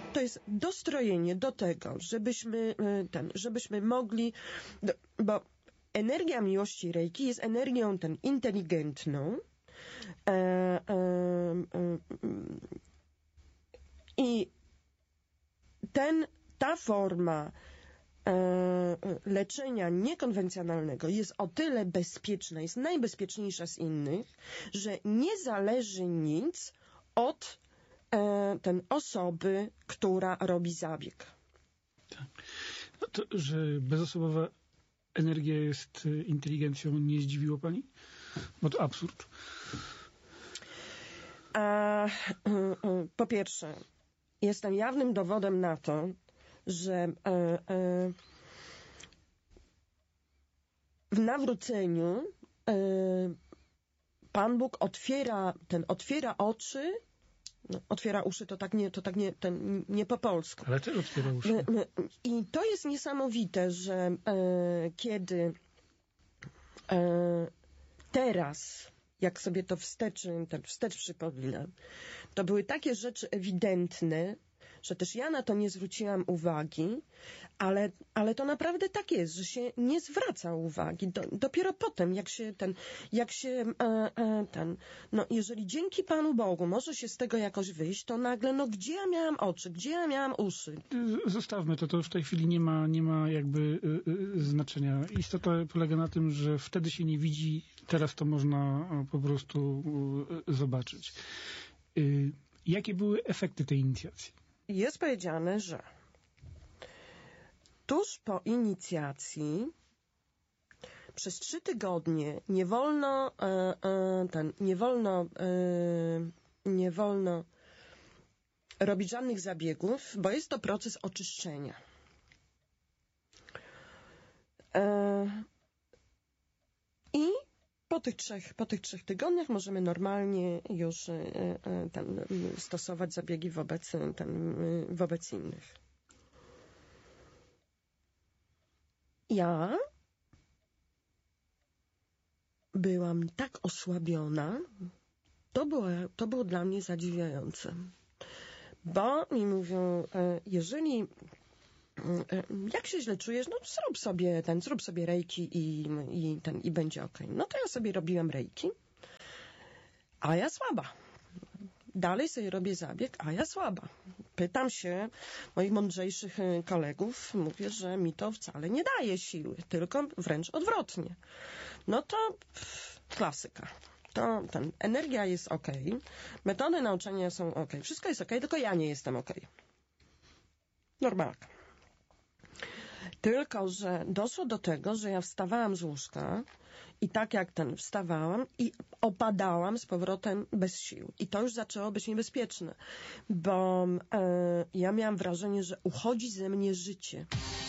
to jest dostrojenie do tego, żebyśmy mogli, bo energia miłości Reiki jest energią inteligentną, i ta forma leczenia niekonwencjonalnego jest o tyle bezpieczna, jest najbezpieczniejsza z innych, że nie zależy nic od osoby, która robi zabieg. Tak. No to, że bezosobowa energia jest inteligencją, nie zdziwiło pani? Bo to absurd. Po pierwsze, jestem jawnym dowodem na to, że w nawróceniu Pan Bóg otwiera oczy, otwiera uszy, to nie po polsku. Ale też otwiera uszy. I to jest niesamowite, że kiedy teraz, jak sobie to wstecz przypominam, to były takie rzeczy ewidentne, że też ja na to nie zwróciłam uwagi, ale to naprawdę tak jest, że się nie zwraca uwagi. Dopiero potem, jeżeli dzięki Panu Bogu może się z tego jakoś wyjść, to nagle, gdzie ja miałam oczy, gdzie ja miałam uszy? Zostawmy to w tej chwili nie ma jakby znaczenia. Istota polega na tym, że wtedy się nie widzi, teraz to można po prostu zobaczyć. Jakie były efekty tej inicjacji? Jest powiedziane, że tuż po inicjacji przez 3 tygodnie nie wolno robić żadnych zabiegów, bo jest to proces oczyszczenia. I po tych 3 tygodniach możemy normalnie już stosować zabiegi wobec innych. Ja byłam tak osłabiona, to było dla mnie zadziwiające. Bo mi mówią, jeżeli jak się źle czujesz, zrób sobie reiki i będzie okej. No to ja sobie robiłam reiki, a ja słaba. Dalej sobie robię zabieg, a ja słaba. Pytam się moich mądrzejszych kolegów, mówię, że mi to wcale nie daje siły, tylko wręcz odwrotnie. No to klasyka. Energia jest okej, metody nauczania są okej, wszystko jest okej, tylko ja nie jestem okej. Normalka. Tylko że doszło do tego, że ja wstawałam z łóżka i tak jak wstawałam i opadałam z powrotem bez sił. I to już zaczęło być niebezpieczne, bo ja miałam wrażenie, że uchodzi ze mnie życie.